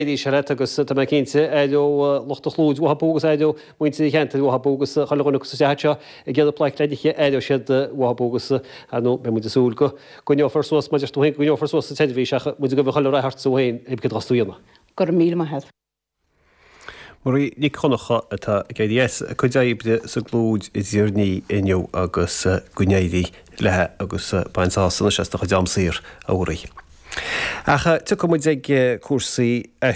Siarad agus tá cinnte éidir lochtalúd wahabógus éidir muinte cheanta wahabógus chaúnachgus sete i ggéad pleich leidiche éidir siad wahabógus nó be muide súlgo. Goneofar suas ma just goneofar suas sa televíseach mu go bh chaile hartúhéin ib go rasúna. Gur mí head. Marí ní chonacha atá GDS chuideibde sa glúd i ddíorní inniu agus gunéirí lethe agus bainsásanna seasta chu deamsaír a uirí. Acha tu muid ag cuasaí